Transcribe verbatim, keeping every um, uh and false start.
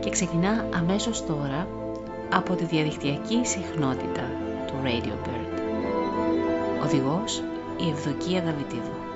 και ξεκινά αμέσως τώρα από τη διαδικτυακή συχνότητα του Radio Bird. Οδηγός η Ευδοκία Δαβιτίδου.